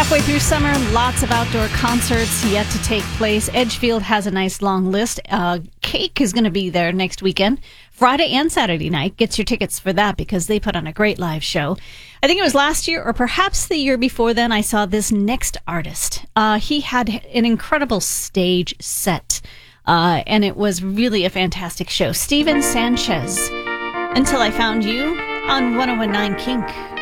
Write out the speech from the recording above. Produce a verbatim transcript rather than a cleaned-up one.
Halfway through summer, lots of outdoor concerts yet to take place. Edgefield has a nice long list. Uh, Cake is going to be there next weekend. Friday and Saturday night. Get your tickets for that because they put on a great live show. I think it was last year or perhaps the year before then I saw this next artist. Uh, he had an incredible stage set, uh, and it was really a fantastic show. Steven Sanchez. Until I Found You on one oh one nine Kink.